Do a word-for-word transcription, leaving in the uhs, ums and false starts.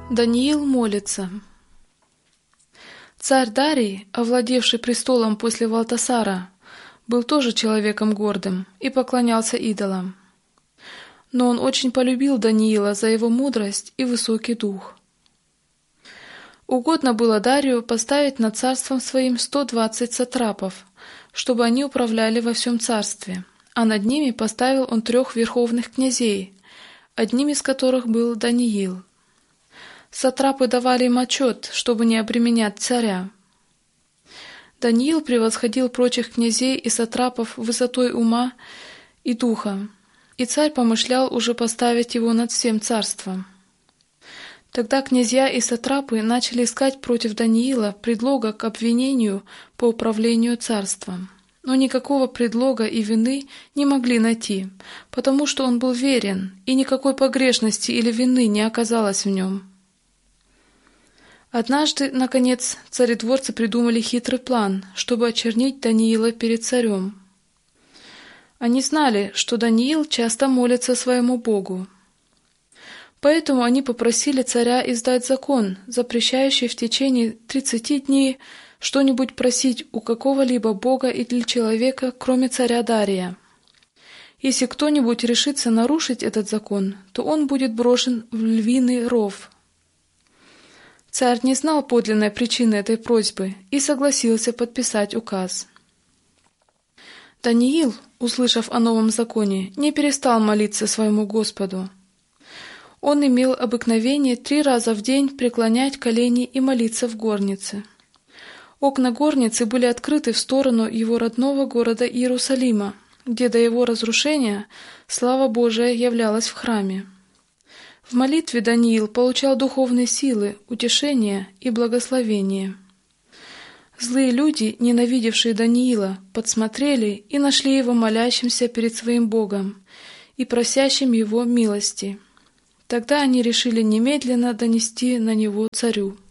Даниил молится. Царь Дарий, овладевший престолом после Валтасара, был тоже человеком гордым и поклонялся идолам. Но он очень полюбил Даниила за его мудрость и высокий дух. Угодно было Дарию поставить над царством своим сто двадцать сатрапов, чтобы они управляли во всем царстве, а над ними поставил он трех верховных князей, одним из которых был Даниил. Сатрапы давали им отчет, чтобы не обременять царя. Даниил превосходил прочих князей и сатрапов высотой ума и духа, и царь помышлял уже поставить его над всем царством. Тогда князья и сатрапы начали искать против Даниила предлога к обвинению по управлению царством. Но никакого предлога и вины не могли найти, потому что он был верен, и никакой погрешности или вины не оказалось в нем. Однажды, наконец, царедворцы придумали хитрый план, чтобы очернить Даниила перед царем. Они знали, что Даниил часто молится своему Богу. Поэтому они попросили царя издать закон, запрещающий в течение тридцати дней что-нибудь просить у какого-либо бога или человека, кроме царя Дария. Если кто-нибудь решится нарушить этот закон, то он будет брошен в львиный ров. Царь не знал подлинной причины этой просьбы и согласился подписать указ. Даниил, услышав о новом законе, не перестал молиться своему Господу. Он имел обыкновение три раза в день преклонять колени и молиться в горнице. Окна горницы были открыты в сторону его родного города Иерусалима, где до его разрушения слава Божия являлась в храме. В молитве Даниил получал духовные силы, утешение и благословение. Злые люди, ненавидевшие Даниила, подсмотрели и нашли его молящимся перед своим Богом и просящим его милости. Тогда они решили немедленно донести на него царю.